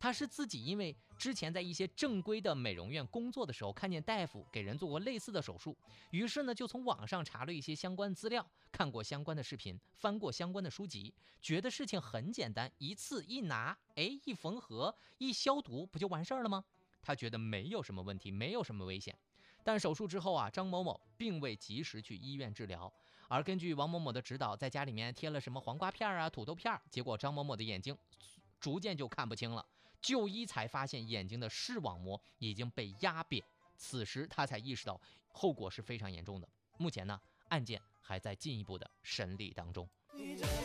他是自己因为之前在一些正规的美容院工作的时候，看见大夫给人做过类似的手术，于是呢就从网上查了一些相关资料，看过相关的视频，翻过相关的书籍，觉得事情很简单，一次一拿，一缝合一消毒不就完事儿了吗？他觉得没有什么问题，没有什么危险。但手术之后啊，张某某并未及时去医院治疗，而根据王某某的指导，在家里面贴了什么黄瓜片啊、土豆片，结果张某某的眼睛逐渐就看不清了。就医才发现眼睛的视网膜已经被压扁，此时他才意识到后果是非常严重的。目前呢，案件还在进一步的审理当中。